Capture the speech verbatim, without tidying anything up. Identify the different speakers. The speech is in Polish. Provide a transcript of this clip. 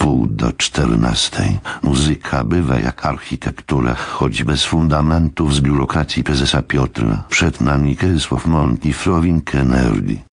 Speaker 1: wpół do czternastej. Muzyka bywa jak architektura, choć bez fundamentów z biurokracji prezesa Piotra. Przed nami Kiełysław Mąk i Frowin Kennedy.